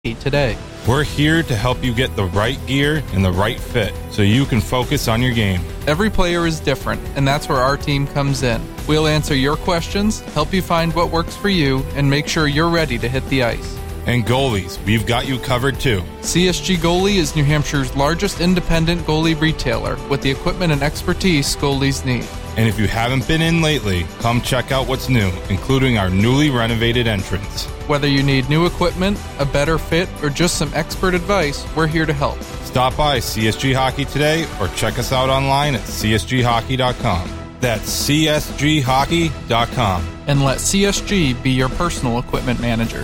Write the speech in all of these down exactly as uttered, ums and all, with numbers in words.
today. We're here to help you get the right gear and the right fit so you can focus on your game. Every player is different, and that's where our team comes in. We'll answer your questions, help you find what works for you, and make sure you're ready to hit the ice. And goalies, we've got you covered too. C S G Goalie is New Hampshire's largest independent goalie retailer with the equipment and expertise goalies need. And if you haven't been in lately, come check out what's new, including our newly renovated entrance. Whether you need new equipment, a better fit, or just some expert advice, we're here to help. Stop by C S G Hockey today or check us out online at c s g hockey dot com. That's c s g hockey dot com. And let C S G be your personal equipment manager.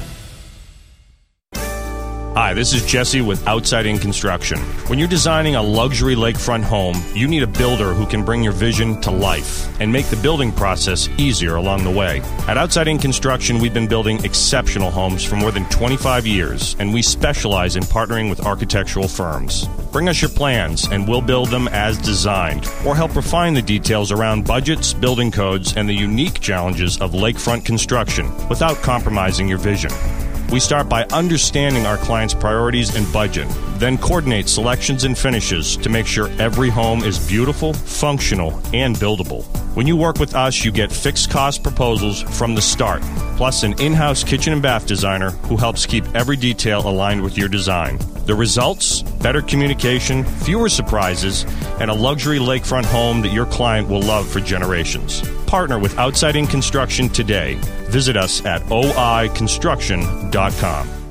Hi, this is Jesse with Outside In Construction. When you're designing a luxury lakefront home, you need a builder who can bring your vision to life and make the building process easier along the way. At Outside In Construction, we've been building exceptional homes for more than twenty-five years, and we specialize in partnering with architectural firms. Bring us your plans, and we'll build them as designed, or help refine the details around budgets, building codes, and the unique challenges of lakefront construction without compromising your vision. We start by understanding our client's priorities and budget, then coordinate selections and finishes to make sure every home is beautiful, functional, and buildable. When you work with us, you get fixed cost proposals from the start, plus an in-house kitchen and bath designer who helps keep every detail aligned with your design. The results? Better communication, fewer surprises, and a luxury lakefront home that your client will love for generations. Partner with Outside In Construction today. Visit us at o i construction dot com.